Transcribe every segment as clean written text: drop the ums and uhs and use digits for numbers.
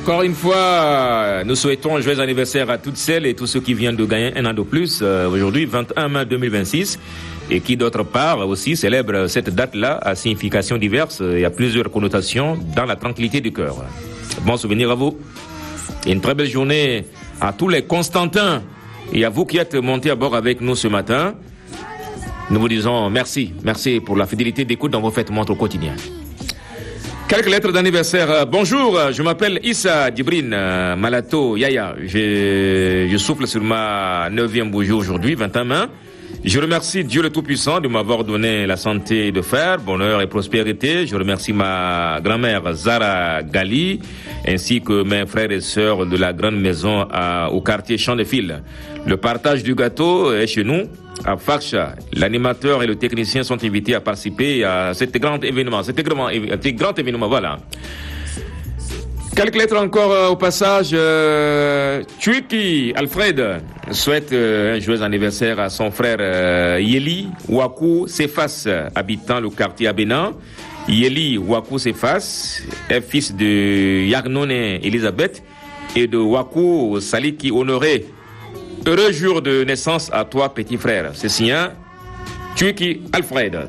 Encore une fois, nous souhaitons un joyeux anniversaire à toutes celles et tous ceux qui viennent de gagner un an de plus aujourd'hui, 21 mai 2026, et qui d'autre part aussi célèbrent cette date-là à significations diverses et à plusieurs connotations dans la tranquillité du cœur. Bon souvenir à vous et une très belle journée à tous les Constantins et à vous qui êtes montés à bord avec nous ce matin. Nous vous disons merci pour la fidélité d'écoute dans vos fêtes montres au quotidien. Quelques lettres d'anniversaire. Bonjour, je m'appelle Issa Djibrine Malato Yaya. Je souffle sur ma 9e bougie aujourd'hui, 21 mai. Je remercie Dieu le Tout-Puissant de m'avoir donné la santé de fer, bonheur et prospérité. Je remercie ma grand-mère Zara Gali, ainsi que mes frères et sœurs de la grande maison au quartier Champ de Fil. Le partage du gâteau est chez nous, à Faksha. L'animateur et le technicien sont invités à participer à cet grand événement. Voilà. Quelques lettres encore au passage. Tuiki Alfred souhaite un joyeux anniversaire à son frère Yeli Wakou Sefas, habitant le quartier Abénan. Yeli Wakou Sefas est fils de Yagnone Elisabeth et de Wakou Saliki Honoré. Heureux jour de naissance à toi, petit frère. C'est signé Tuiki Alfred.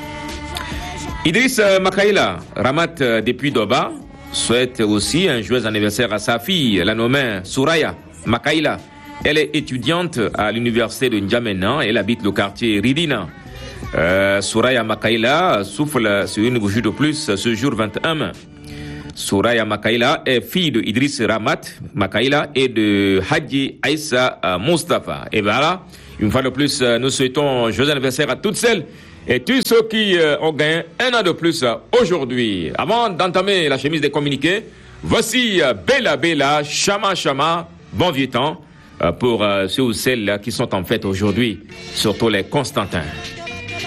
Idriss Makaila Ramat depuis Doba souhaite aussi un joyeux anniversaire à sa fille, la nommée Souraya Makaila. Elle est étudiante à l'université de N'Djamena. Elle habite le quartier Ridina. Souraya Makaila souffle sur une bougie de plus ce jour 21 mai. Souraya Makaila est fille de Idriss Ramat Makaila et de Hadji Aïssa Mustafa. Et voilà, une fois de plus, nous souhaitons joyeux anniversaire à toutes celles et tous ceux qui ont gagné un an de plus aujourd'hui. Avant d'entamer la chemise des communiqués, voici Bella Bella, Chama Chama, bon vieux temps pour ceux ou celles qui sont en fête aujourd'hui, surtout les Constantins.